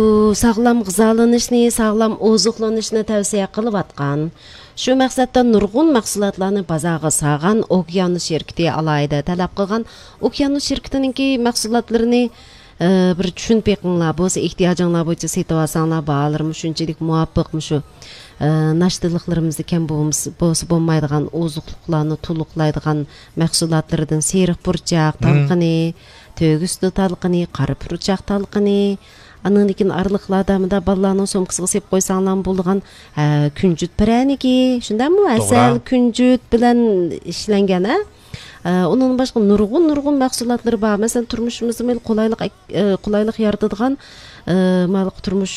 Sağlam gızalanışni, sağlam ozuqlanışni tavsiya qilib atqan. Shu maqsadda nurg'un mahsulotlarni bozorga sağan Okyanus şirkati alayda talab qilgan. Okyanus şirkatininki mahsulotlarini bir tushunib beqinglar bo'lsa, ehtiyojinglar bo'yicha setib olsanglar, baholarimiz shunchalik muvofiqmi shu nashtiliqlarimizni kam bo'lsa bo'lmaydigan ozuqliqlarni to'liqlaydigan mahsulotlardan seriq burchaq, talqini, to'g'usti talqini, qora burchaq talqini, anındikin arlıqlardamda balalarning somkasiga sep qo'ysanglar bo'lgan kunjut piraniki, shundaymi? Asal, kunjut bilan ishlangan, onun başqa nurg'un mahsulotlar bor. Masalan, turmushimizga qulaylik yaratadigan turmush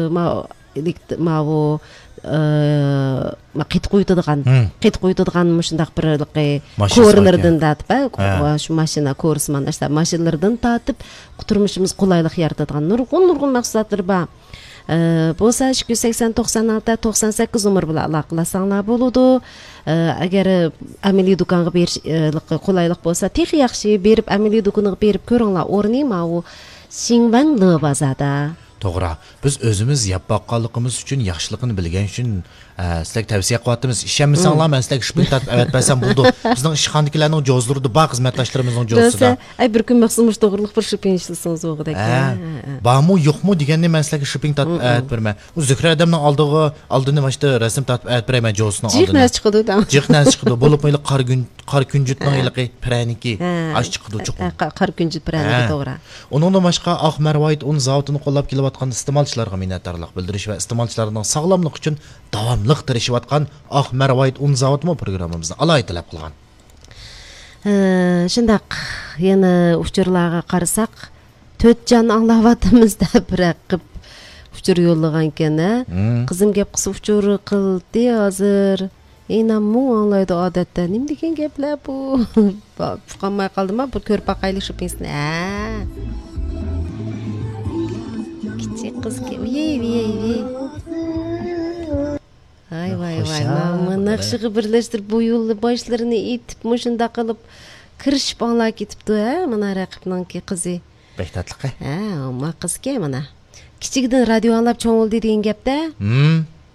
qit qo'yadigan shundaq bir ko'rlardan tatib, shu mashina ko'rsman, mashinalardan tatib turmushimiz qulaylik yaratadigan nurg'un mahsulotlar bor. Bo'lsa 280-96 umr bilan aloqalasanglar bo'ladi. Agar amaliy do'konga berish qulaylik bo'lsa, tex yaxshi berib amaliy do'konga berib ko'ringlar. O'rni u Xinwangli bozorda. To'g'ri. Biz o'zimiz yap boqqanligimiz uchun yaxshiligini bilgan uchun sizlarga tavsiya qilyapmiz. Ishonmasanglar, men sizlarga shpin tatib avatmasam bo'ldi. Bizning ishxonakilarning jo'zlarida bor xizmatdoshlarimizning jo'zida. Bir kun maqsimiz to'g'riliq bir shpin ishlasangiz o'g'idek. Bormi, yo'qmi deganni men sizlarga shpin tatib avat berman. U Zuhra adamning oldini mashta rasm tatib avat berman jo'zning oldini. Jiqnas chiqdi da. Jiqnas chiqdi. Bo'lib qo'yli qor kunjutning iliqi piraniki ash chiqdi chuq. Qor kunjut piraniki to'g'ri. Uningdan boshqa Oq Marvoyit un zavodini qo'llab kelayotgan iste'molchilarga minnatdorlik bildirish va iste'molchilarning sog'lomligi uchun davomli tirishayotgan Oq Marvoyit un zavodimi programmamizni alohida talab qilgan. Shundaq yana uchurlarga qarasak, 4 jon anglayotimizda bir qilib uchur yo'llagan ekan. Qizim gap qilsa uchur qildi hozir. Enam mu anglaydi odatda. Nim degan gaplar bu? Qolmay qoldimi? Bir ko'rib baqaylik shu pensni. Kız ki vay mana xığı birleştirib bu yo'lni boshlarini itib mushunda qilib kirishib anlar ketibdi, mana raqibninki qizi. Bektatliqi. Ma qizga mana. Kichikdan radio anglab cho'ngildi degan gapda.